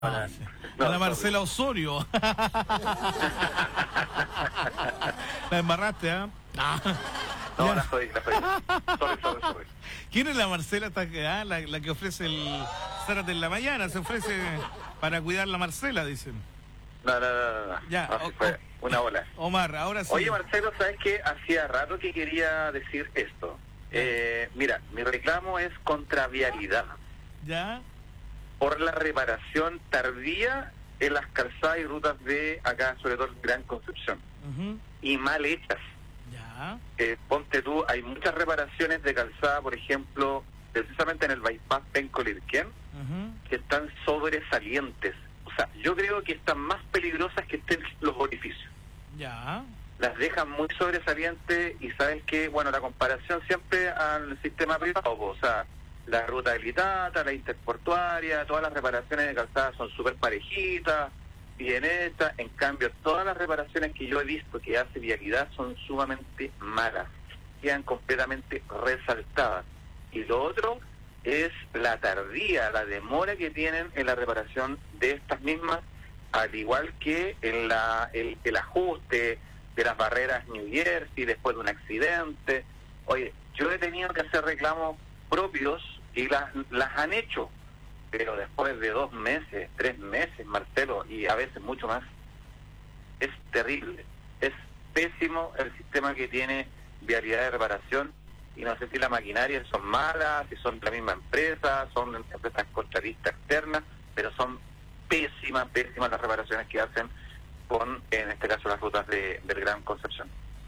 Ah, sí. No, A la Marcela Osorio. La embarraste, ¿ah? No, Ya. la jodí. Sorry. ¿Quién es la Marcela? La que ofrece el Zárate en la mañana. Se ofrece para cuidar la Marcela, dicen. No. Ya, No, sí fue una ola. Omar, ahora sí. Oye, Marcelo, ¿sabes qué? Hacía rato que quería decir esto. Mira, mi reclamo es contra vialidad. ¿Ya? Por la reparación tardía en las calzadas y rutas de acá, sobre todo en Gran Concepción. Ujú. Y mal hechas. Ya. Ponte tú, hay muchas reparaciones de calzada, por ejemplo, precisamente en el bypass Penco-Lirquén, Ujú. que están sobresalientes. O sea, yo creo que están más peligrosas que estén los orificios. Ya. Las dejan muy sobresalientes y sabes que, bueno, la comparación siempre al sistema privado, o sea, la ruta de Litata, la interportuaria, todas las reparaciones de calzada son súper parejitas, bien hechas. En cambio, todas las reparaciones que yo he visto que hace Vialidad son sumamente malas, quedan completamente resaltadas. Y lo otro es la tardía, la demora que tienen en la reparación de estas mismas, al igual que en el ajuste de las barreras New Jersey después de un accidente. Oye, yo he tenido que hacer reclamos propios y las han hecho, pero después de 2 meses, 3 meses, Marcelo, y a veces mucho más. Es terrible, es pésimo el sistema que tiene Vialidad de reparación, y no sé si las maquinarias son malas, si son de la misma empresa, son empresas contratistas externas, pero son pésimas las reparaciones que hacen con, en este caso, las rutas del Gran Concepción.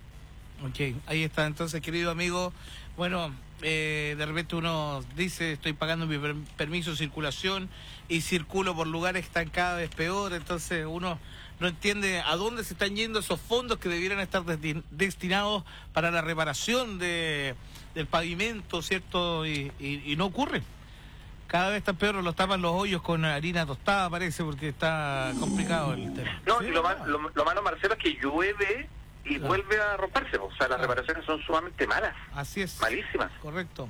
Ok, ahí está. Entonces, querido amigo, bueno, de repente uno dice, estoy pagando mi permiso de circulación y circulo por lugares que están cada vez peor, entonces uno no entiende a dónde se están yendo esos fondos que debieran estar destinados para la reparación del pavimento, ¿cierto? Y no ocurre. Cada vez está peor, los tapan los hoyos con harina tostada, parece, porque está complicado el tema. No, ¿Sí? y lo malo, Marcelo, es que llueve y Claro. vuelve a romperse. O sea, las reparaciones son sumamente malas, Así es. malísimas. Correcto.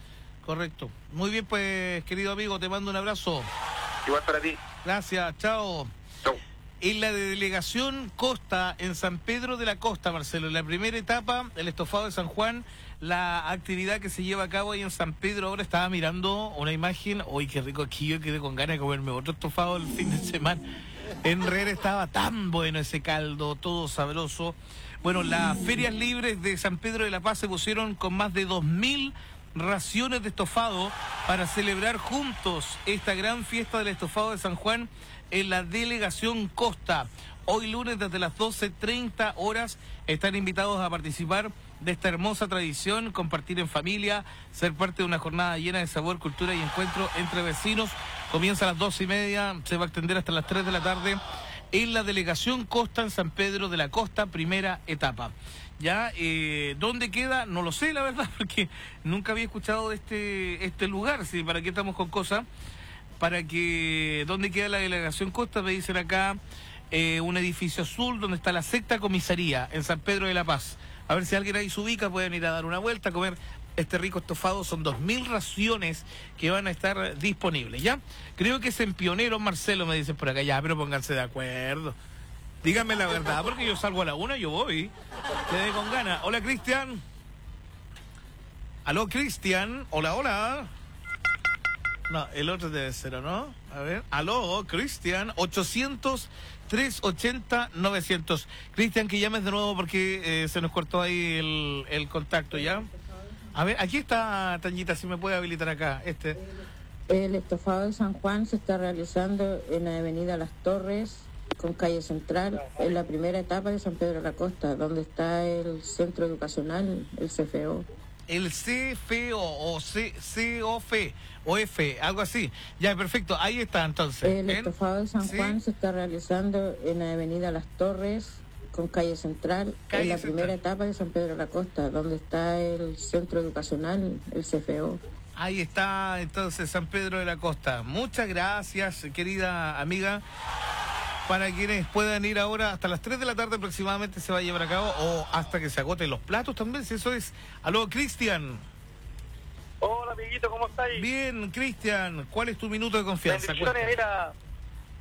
Muy bien, pues, querido amigo, te mando un abrazo. Igual para ti. Gracias, chao. Chau. En la delegación Costa, en San Pedro de la Costa, Marcelo, en la primera etapa, el estofado de San Juan, la actividad que se lleva a cabo ahí en San Pedro. Ahora estaba mirando una imagen, uy, qué rico, aquí yo quedé con ganas de comerme otro estofado el fin de semana. En Herrera estaba tan bueno ese caldo, todo sabroso. Bueno, las ferias libres de San Pedro de la Paz se pusieron con más de 2.000 raciones de estofado para celebrar juntos esta gran fiesta del estofado de San Juan en la delegación Costa. Hoy lunes desde las 12:30 horas están invitados a participar de esta hermosa tradición, compartir en familia, ser parte de una jornada llena de sabor, cultura y encuentro entre vecinos. Comienza a las 12:30, se va a extender hasta las 3 de la tarde en la delegación Costa en San Pedro de la Costa, primera etapa. Ya, ¿dónde queda? No lo sé, la verdad, porque nunca había escuchado de este lugar. ¿Sí? ¿Para qué estamos con cosas? Para que, ¿dónde queda la delegación Costa? Me dicen acá, un edificio azul donde está la sexta comisaría en San Pedro de la Paz. A ver si alguien ahí se ubica, pueden ir a dar una vuelta, a comer este rico estofado. Son 2.000 raciones que van a estar disponibles, ¿ya? Creo que es en Pioneros, Marcelo, me dicen por acá. Ya, pero pónganse de acuerdo. Díganme la verdad, porque yo salgo a la 1, yo voy. Quedé con ganas. Hola, Cristian. Aló, Cristian. Hola. No, el otro debe ser, ¿o no? A ver. Aló, Cristian. 800-380-900. Cristian, que llames de nuevo porque se nos cortó ahí el contacto, ¿ya? A ver, aquí está, Tañita, si me puede habilitar acá. El estofado de San Juan se está realizando en la avenida Las Torres, con calle Central, en la primera etapa de San Pedro de la Costa, donde está el centro educacional, el CFO. El CFO o COF o F, algo así. Ya, perfecto, ahí está entonces. El estofado de San Juan se está realizando en la avenida Las Torres, con calle Central, en la primera etapa de San Pedro de la Costa, donde está el centro educacional, el CFO. Ahí está entonces San Pedro de la Costa. Muchas gracias, querida amiga. Para quienes puedan ir ahora, hasta las 3 de la tarde aproximadamente se va a llevar a cabo, o hasta que se agoten los platos también, si eso es. Aló, Cristian. Hola, amiguito, ¿cómo estáis? Bien, Cristian, ¿cuál es tu minuto de confianza? Bendiciones, mira,